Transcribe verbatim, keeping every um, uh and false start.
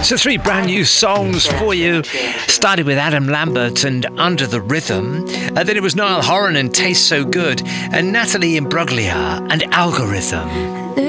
So three brand new songs for you. Started with Adam Lambert and Under the Rhythm. Uh, then it was Niall Horan and Taste So Good. And Natalie Imbruglia and Algorithm.